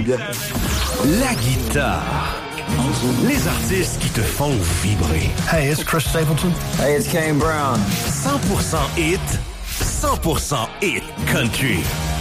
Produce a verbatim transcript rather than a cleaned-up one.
Bing. La guitare. Les artistes qui te font vibrer. Hey, it's Chris Stapleton. Hey, it's Kane Brown. cent pour cent hit, cent pour cent hit country.